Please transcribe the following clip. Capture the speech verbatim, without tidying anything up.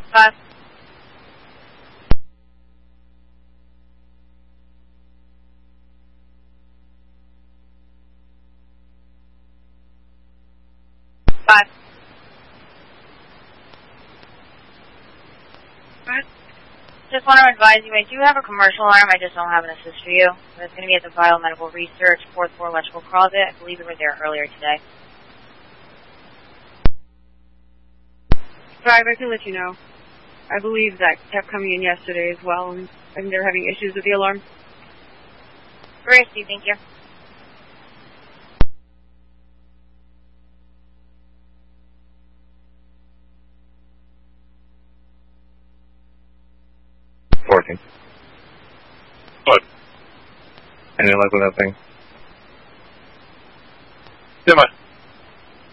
Five. Five. Alright. Just want to advise you, I do have a commercial alarm, I just don't have an assist for you. It's going to be at the Biomedical Research, fourth floor electrical closet. I believe we were there earlier today. Five, I can let you know. I believe that kept coming in yesterday as well, and I think they're having issues with the alarm. Great, Steve, thank you. Fourteen. What? Any luck with that thing? Semi.